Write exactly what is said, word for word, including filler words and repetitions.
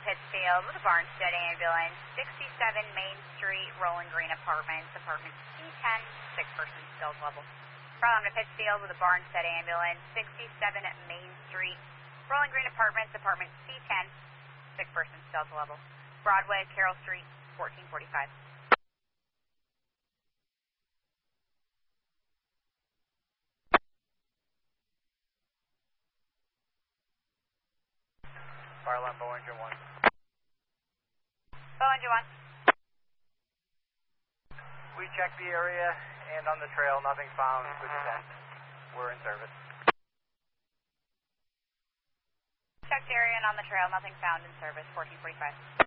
Pittsfield with a Barnstead ambulance, sixty-seven Main Street, Rolling Green Apartments, apartment C ten, sick person still level. Problem to Pittsfield with a Barnstead ambulance, sixty-seven Main Street, Rolling Green Apartments, apartment C ten, sick person still level. Broadway, Carroll Street, fourteen forty-five. Fire line, Bow Engine one. Bow Engine one. We checked the area and on the trail, nothing found. Good descent. We're in service. Checked area and on the trail, nothing found in service, fourteen forty-five.